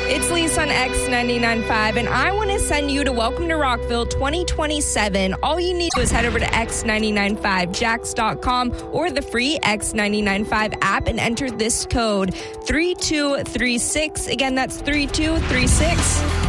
It's Lisa on X99.5, and I want to send you to Welcome to Rockville 2027. All you need to do is head over to X995Jax.com or the free X995 app and enter this code 3236. Again, that's 3236.